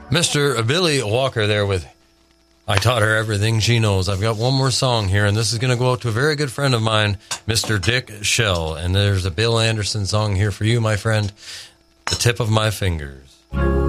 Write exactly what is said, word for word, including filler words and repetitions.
Mister Billy Walker there with I Taught Her Everything She Knows. I've got one more song here, and this is going to go out to a very good friend of mine, Mister Dick Shell. And there's a Bill Anderson song here for you, my friend, The Tip of My Fingers.